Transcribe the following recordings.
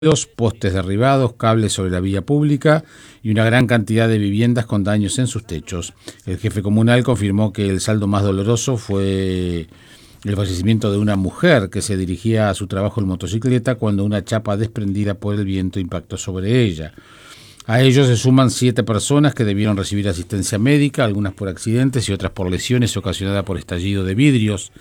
postes derribados, cables sobre la vía pública y una gran cantidad de viviendas con daños en sus techos. El jefe comunal confirmó que el saldo más doloroso fue el fallecimiento de una mujer que se dirigía a su trabajo en motocicleta cuando una chapa desprendida por el viento impactó sobre ella. A ellos se suman 7 personas que debieron recibir asistencia médica, algunas por accidentes y otras por lesiones ocasionadas por estallido de vidrios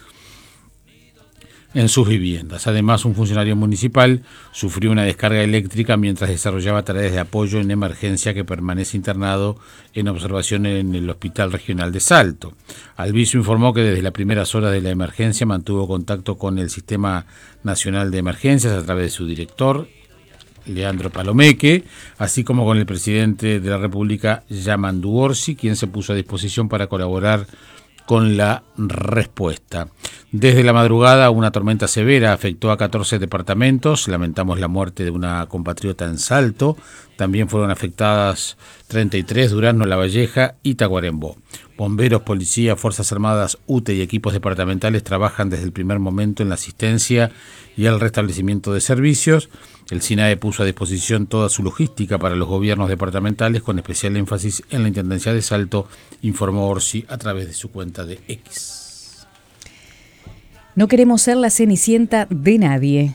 en sus viviendas. Además, un funcionario municipal sufrió una descarga eléctrica mientras desarrollaba tareas de apoyo en emergencia, que permanece internado en observación en el Hospital Regional de Salto. Alviso informó que desde las primeras horas de la emergencia mantuvo contacto con el Sistema Nacional de Emergencias a través de su director, Leandro Palomeque, así como con el presidente de la República, Yamandu Orsi, quien se puso a disposición para colaborar con la respuesta. Desde la madrugada, una tormenta severa afectó a 14 departamentos. Lamentamos la muerte de una compatriota en Salto. También fueron afectadas 33, Durazno, Lavalleja y Tacuarembó. Bomberos, policía, Fuerzas Armadas, UTE y equipos departamentales trabajan desde el primer momento en la asistencia y el restablecimiento de servicios. El SINAE puso a disposición toda su logística para los gobiernos departamentales, con especial énfasis en la Intendencia de Salto, informó Orsi a través de su cuenta de X. No queremos ser la cenicienta de nadie.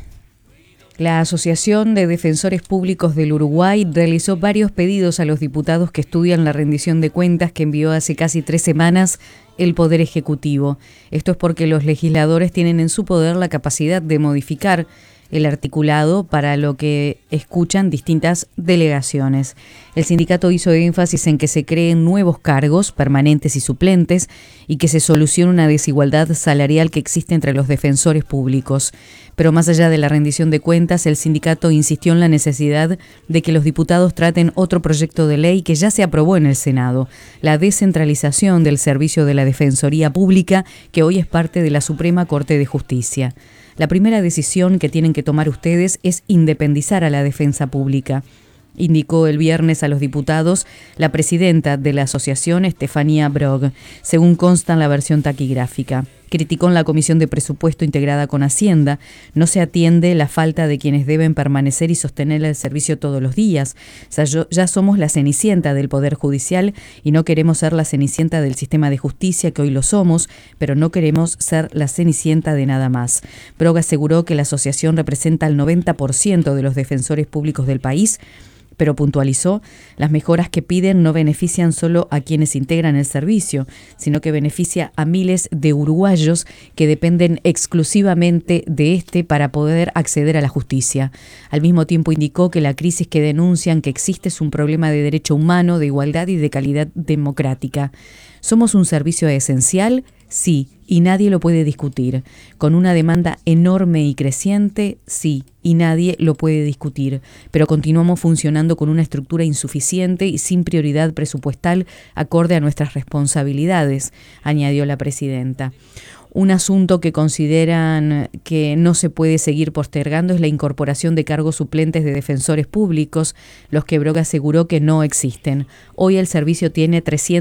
La Asociación de Defensores Públicos del Uruguay realizó varios pedidos a los diputados que estudian la rendición de cuentas que envió hace casi 3 semanas el Poder Ejecutivo. Esto es porque los legisladores tienen en su poder la capacidad de modificar el articulado para lo que escuchan distintas delegaciones. El sindicato hizo énfasis en que se creen nuevos cargos permanentes y suplentes y que se solucione una desigualdad salarial que existe entre los defensores públicos. Pero más allá de la rendición de cuentas, el sindicato insistió en la necesidad de que los diputados traten otro proyecto de ley que ya se aprobó en el Senado, la descentralización del servicio de la Defensoría Pública, que hoy es parte de la Suprema Corte de Justicia. La primera decisión que tienen que tomar ustedes es independizar a la defensa pública, indicó el viernes a los diputados la presidenta de la asociación, Estefanía Brog, según consta en la versión taquigráfica. Criticó en la Comisión de Presupuesto integrada con Hacienda: no se atiende la falta de quienes deben permanecer y sostener el servicio todos los días. Ya somos la cenicienta del Poder Judicial y no queremos ser la cenicienta del sistema de justicia, que hoy lo somos, pero no queremos ser la cenicienta de nada más. Brog aseguró que la asociación representa al 90% de los defensores públicos del país, pero puntualizó: las mejoras que piden no benefician solo a quienes integran el servicio, sino que beneficia a miles de uruguayos que dependen exclusivamente de este para poder acceder a la justicia. Al mismo tiempo indicó que la crisis que denuncian que existe es un problema de derecho humano, de igualdad y de calidad democrática. ¿Somos un servicio esencial? Sí, y nadie lo puede discutir. ¿Con una demanda enorme y creciente? Sí, y nadie lo puede discutir. Pero continuamos funcionando con una estructura insuficiente y sin prioridad presupuestal acorde a nuestras responsabilidades, añadió la presidenta. Un asunto que consideran que no se puede seguir postergando es la incorporación de cargos suplentes de defensores públicos, los que Brog aseguró que no existen. Hoy el servicio tiene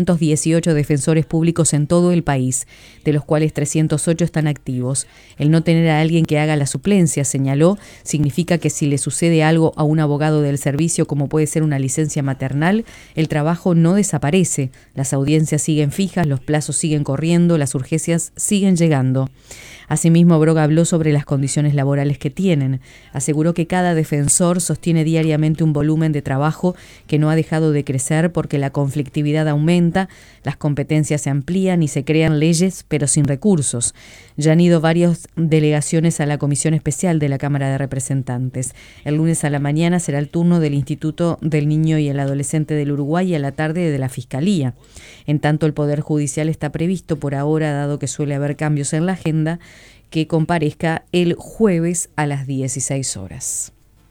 318 defensores públicos en todo el país, de los cuales 308 están activos. El no tener a alguien que haga la suplencia, señaló, significa que si le sucede algo a un abogado del servicio, como puede ser una licencia maternal, el trabajo no desaparece. Las audiencias siguen fijas, los plazos siguen corriendo, las urgencias siguen llegando. Asimismo, Brog habló sobre las condiciones laborales que tienen. Aseguró que cada defensor sostiene diariamente un volumen de trabajo que no ha dejado de crecer porque la conflictividad aumenta, las competencias se amplían y se crean leyes, pero sin recursos. Ya han ido varias delegaciones a la Comisión Especial de la Cámara de Representantes. El lunes a la mañana será el turno del Instituto del Niño y el Adolescente del Uruguay y a la tarde de la Fiscalía. En tanto, el Poder Judicial está previsto por ahora, dado que suele haber cambios en la agenda, que comparezca el jueves a las 16 horas.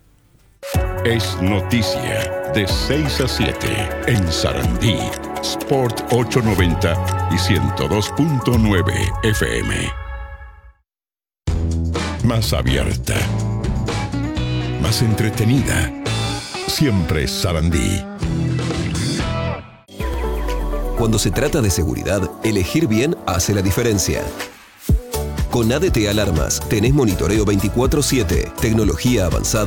Es noticia de 6 a 7 en Sarandí, Sport 890 y 102.9 FM. Más abierta, más entretenida, siempre Sarandí. Cuando se trata de seguridad, elegir bien hace la diferencia. Con ADT Alarmas tenés monitoreo 24/7, tecnología avanzada